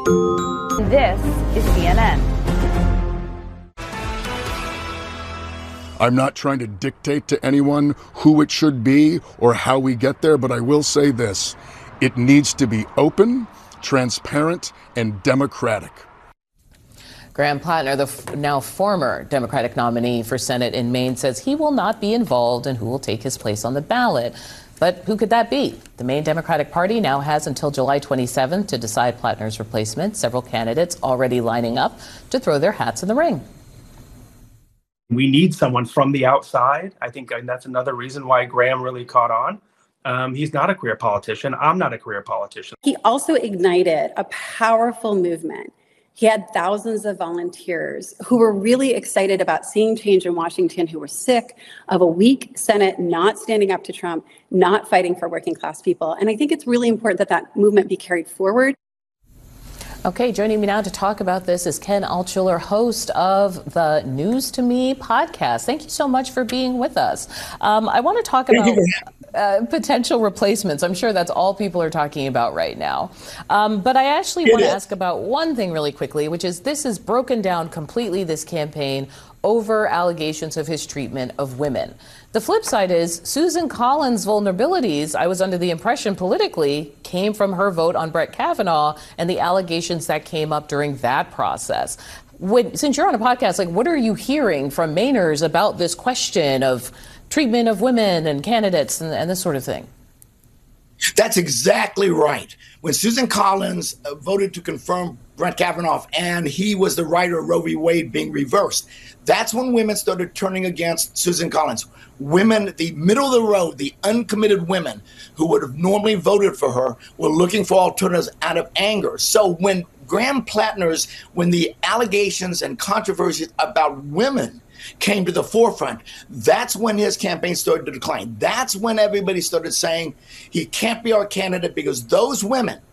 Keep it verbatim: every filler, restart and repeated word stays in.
This is C N N. I'm not trying to dictate to anyone who it should be or how we get there, but I will say this. It needs to be open, transparent, and democratic. Graham Plattner, the f- now former Democratic nominee for Senate in Maine, says he will not be involved in who will take his place on the ballot. But who could that be? The Maine Democratic Party now has until July twenty-seventh to decide Plattner's replacement. Several candidates already lining up to throw their hats in the ring. We need someone from the outside. I think and that's another reason why Graham really caught on. Um, he's not a career politician. I'm not a career politician. He also ignited a powerful movement. He had thousands of volunteers who were really excited about seeing change in Washington, who were sick of a weak Senate not standing up to Trump, not fighting for working class people. And I think it's really important that that movement be carried forward. Okay, joining me now to talk about this is Ken Altschuler, host of the News to Me podcast. Thank you so much for being with us. Um, I want to talk about uh, potential replacements. I'm sure that's all people are talking about right now. Um, but I actually want to ask about one thing really quickly, which is this is broken down completely, this campaign, over allegations of his treatment of women. The flip side is Susan Collins' vulnerabilities, I was under the impression politically, came from her vote on Brett Kavanaugh and the allegations that came up during that process. When, since you're on a podcast, like, what are you hearing from Mainers about this question of treatment of women and candidates and, and this sort of thing? That's exactly right. When Susan Collins uh, voted to confirm Brett Kavanaugh and he was the writer of Roe v. Wade being reversed, that's when women started turning against Susan Collins. Women, the middle of the road, the uncommitted women who would have normally voted for her were looking for alternatives out of anger. So when Graham Plattner's, when the allegations and controversies about women came to the forefront, that's when his campaign started to decline. That's when everybody started saying he can't be our candidate because those women